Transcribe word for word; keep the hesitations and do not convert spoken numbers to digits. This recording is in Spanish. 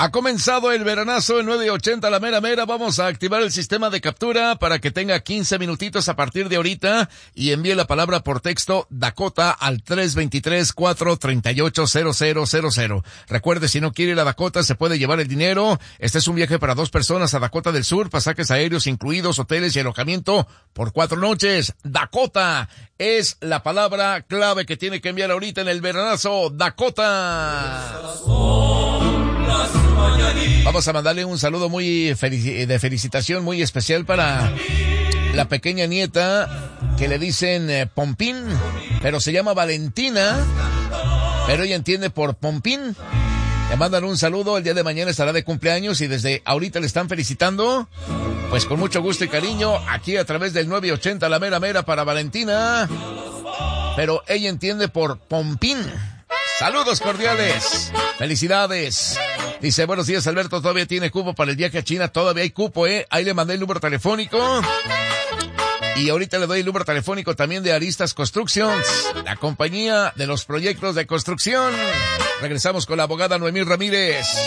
Ha comenzado el veranazo en nueve ochenta La Mera Mera. Vamos a activar el sistema de captura para que tenga quince minutitos a partir de ahorita y envíe la palabra por texto Dakota al tres dos tres, cuatro tres ocho, cero cero cero cero. Recuerde, si no quiere ir a Dakota, se puede llevar el dinero. Este es un viaje para dos personas a Dakota del Sur, pasajes aéreos incluidos, hoteles y alojamiento por cuatro noches. Dakota es la palabra clave que tiene que enviar ahorita en el veranazo. Dakota. Vamos a mandarle un saludo muy felici- de felicitación muy especial para la pequeña nieta que le dicen eh, Pompín, pero se llama Valentina, pero ella entiende por Pompín. Le mandan un saludo, el día de mañana estará de cumpleaños y desde ahorita le están felicitando, pues con mucho gusto y cariño, aquí a través del nueve ochenta La Mera Mera para Valentina, pero ella entiende por Pompín. Saludos cordiales, felicidades. Dice, buenos días Alberto, todavía tiene cupo para el viaje a China, todavía hay cupo, eh, ahí le mandé el número telefónico. Y ahorita le doy el número telefónico también de Aristas Constructions, la compañía de los proyectos de construcción. Regresamos con la abogada Noemí Ramírez.